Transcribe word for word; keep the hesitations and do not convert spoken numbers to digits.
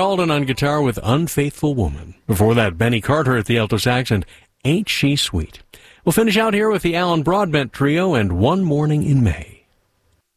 Alden on guitar with Unfaithful Woman. Before that, Benny Carter at the alto sax and Ain't She Sweet. We'll finish out here with the Alan Broadbent Trio and One Morning in May.